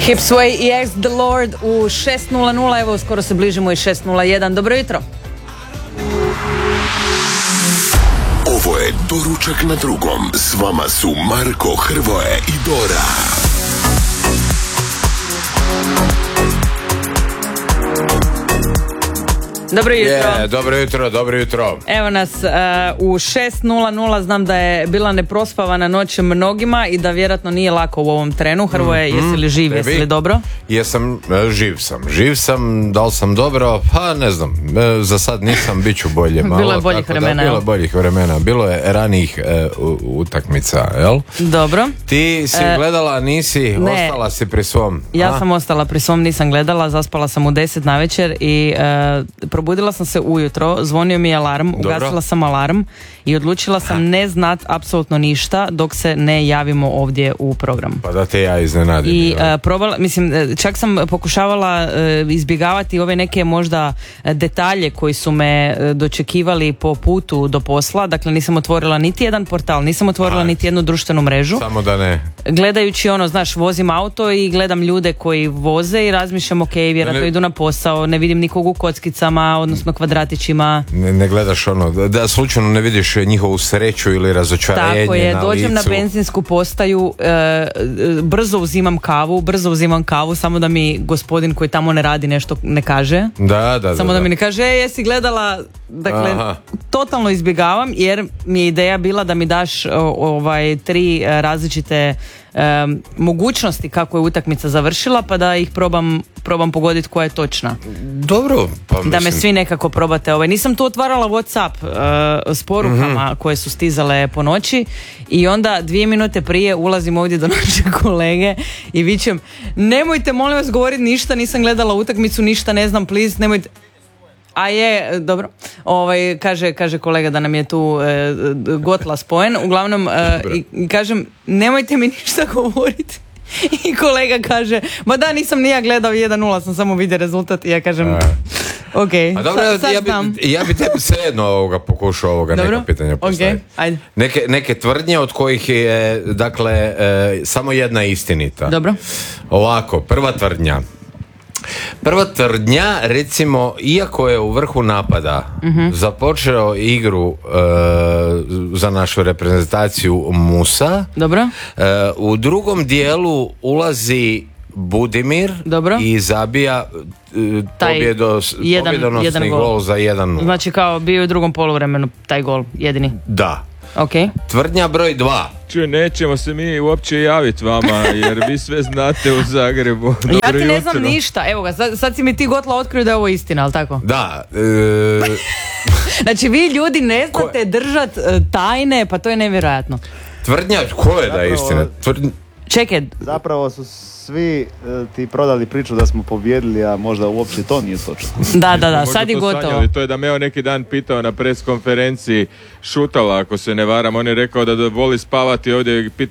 Hipsway i Ex The Lord u 6.00, evo skoro se bližimo i 6.01. Dobro jutro. Ovo je Doručak na drugom. S vama su Marko, Hrvoje i Dora. Dobro jutro. Dobro jutro. Evo nas u 6.00, znam da je bila neprospavana noć mnogima i da vjerojatno nije lako u ovom trenu. Hrvoje, jesi li živ, jesi li dobro? Jesam, živ sam, da li sam dobro, pa ne znam, za sad nisam, bit ću bolje malo. Bilo je boljih vremena, bilo je boljih vremena, bilo je ranijih utakmica, jel? Dobro. Ti si gledala, nisi, ne. Ostala si pri svom? Ja sam ostala pri svom, nisam gledala, zaspala sam u 10 navečer i probudila sam se ujutro, zvonio mi je alarm, ugasila sam alarm i odlučila sam ne znat apsolutno ništa dok se ne javimo ovdje u program. Pa da te ja iznenadim. I probala, čak sam pokušavala izbjegavati ove neke možda detalje koji su me dočekivali po putu do posla, dakle nisam otvorila niti jedan portal, nisam otvorila niti jednu društvenu mrežu. Samo da ne. Gledajući vozim auto i gledam ljude koji voze i razmišljam, ok, vjerojatno idu na posao, ne vidim nikog u kockicama, odnosno kvadratićima. Ne gledaš da slučajno ne vidiš njihovu sreću ili razočarenje. Tako je, dođem licu. na benzinsku postaju, brzo uzimam kavu, samo da mi gospodin koji tamo ne radi nešto ne kaže. Samo da mi ne kaže, jesi gledala, dakle, totalno izbjegavam jer mi je ideja bila da mi daš 3 različite mogućnosti kako je utakmica završila, pa da ih probam pogoditi koja je točna. Dobro, pa mislim. Da me svi nekako probate. Nisam tu otvarala Whatsapp s porukama koje su stizale po noći i onda 2 minute prije ulazim ovdje do našeg kolege i vičem, nemojte molim vas govoriti ništa, nisam gledala utakmicu, ništa ne znam, please, nemojte. A je, dobro, kaže kolega da nam je tu gotla spojen, uglavnom i kažem, nemojte mi ništa govoriti. I kolega kaže, ma da, nisam ni ja gledao 1-0, sam samo vidio rezultat i ja kažem, ok, ja bi tebi svejedno pokušao neka pitanja postaviti. Ajde. Neke tvrdnje od kojih je, dakle, samo jedna istinita. Dobro. Ovako, prva tvrdnja, recimo, iako je u vrhu napada započeo igru za našu reprezentaciju Musa, dobro. U drugom dijelu ulazi Budimir. Dobro. I zabija pobjedonosni gol za 1-0. Znači kao bio je u drugom poluvremenu taj gol, jedini. Da. Okay. Tvrdnja broj 2. Čuj, nećemo se mi uopće javiti vama, jer vi sve znate u Zagrebu. Dobro ja ti ne znam jutro. Ništa, evo ga, sad si mi ti gotla otkrio da je ovo istina, ali tako? Da. Znači vi ljudi ne znate držat tajne, pa to je nevjerojatno. Tvrdnja, ko je da je istina? Čekaj. Zapravo su svi ti prodali priču da smo pobjedili, a možda uopće to nije točno. Da, sad je gotovo. Sanjali. To je da Meo neki dan pitao na pres konferenciji Šutala, ako se ne varam, on je rekao da voli spavati ovdje,